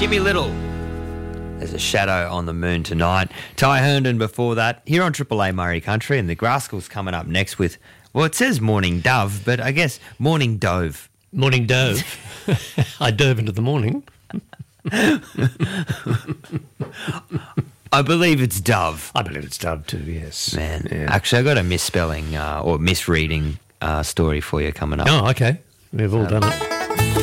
Jimmy Little. There's a shadow on the moon tonight. Ty Herndon before that, here on Triple A Murray Country, and the Rascals coming up next with, well, it says Morning Dove, but I guess Morning Dove. Morning dove. I dove into the morning. I believe it's Dove. I believe it's dove too, yes. Man, Yeah. actually, I got a misspelling or misreading story for you coming up. Oh, okay. We've all done it.